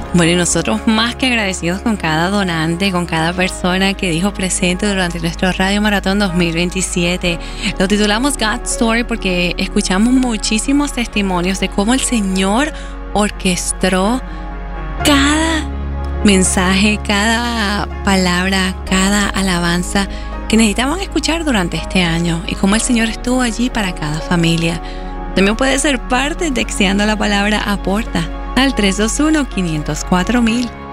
Bueno, y nosotros más que agradecidos con cada donante, con cada persona que dijo presente durante nuestro Radio Maratón 2027. Lo titulamos God Story porque escuchamos muchísimos testimonios de cómo el Señor orquestó cada mensaje, cada palabra, cada alabanza que necesitaban escuchar durante este año y cómo el Señor estuvo allí para cada familia. También puede ser parte texteando la palabra aporta al 321-504-1000.